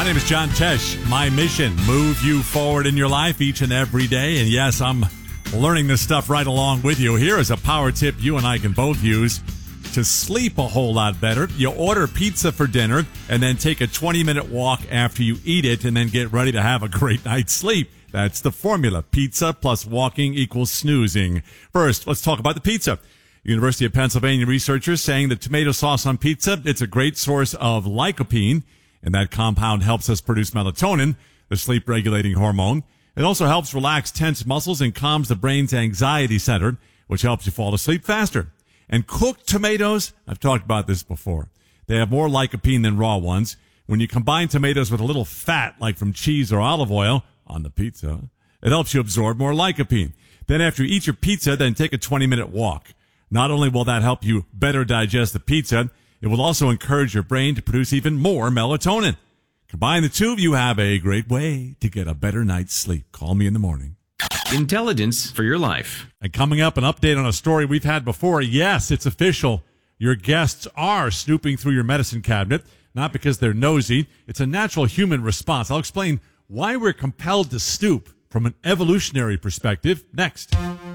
name is John Tesh. My mission, move you forward in your life each and every day. And yes, I'm learning this stuff right along with you. Here is a power tip you and I can both use to sleep a whole lot better. You order pizza for dinner and then take a 20-minute walk after you eat it and then get ready to have a great night's sleep. That's the formula. Pizza plus walking equals snoozing. First, let's talk about the pizza. University of Pennsylvania researchers saying that tomato sauce on pizza, it's a great source of lycopene, and that compound helps us produce melatonin, the sleep-regulating hormone. It also helps relax tense muscles and calms the brain's anxiety center, which helps you fall asleep faster. And cooked tomatoes, I've talked about this before. They have more lycopene than raw ones. When you combine tomatoes with a little fat, like from cheese or olive oil, on the pizza, it helps you absorb more lycopene. Then after you eat your pizza, then take a 20-minute walk. Not only will that help you better digest the pizza, it will also encourage your brain to produce even more melatonin. Combine the two, you have a great way to get a better night's sleep. Call me in the morning. Intelligence for your life. And coming up, an update on a story we've had before. Yes, it's official. Your guests are snooping through your medicine cabinet, not because they're nosy. It's a natural human response. I'll explain why we're compelled to snoop from an evolutionary perspective next.